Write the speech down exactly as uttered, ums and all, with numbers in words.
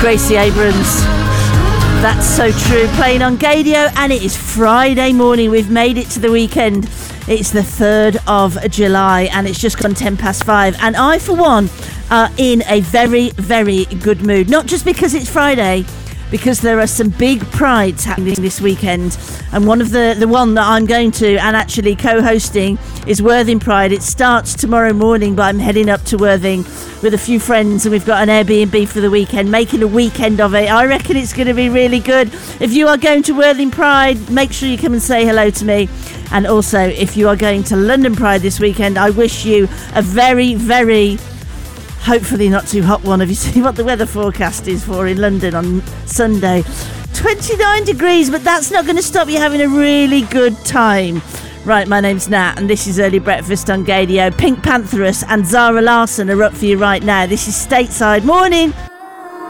Gracie Abrams. That's so true. Playing on Gadio, and it is Friday morning. We've made it to the weekend. It's the third of July, and it's just gone ten past five. And I, for one, are in a very, very good mood. Not just because it's Friday, because there are some big prides happening this weekend, and one of the the one that I'm going to and actually co-hosting is Worthing Pride. It starts tomorrow morning, but I'm heading up to Worthing with a few friends, and we've got an Airbnb for the weekend, making a weekend of it. I reckon it's going to be really good. If you are going to Worthing Pride, make sure you come and say hello to me. And also, if you are going to London Pride this weekend, I wish you a very, very hopefully not too hot one. Have you seen what the weather forecast is for in London on Sunday? twenty-nine degrees, but that's not going to stop you having a really good time. Right, my name's Nat, and this is Early Breakfast on Gadio. Pink Pantheress and Zara Larsson are up for you right now. This is Stateside Morning.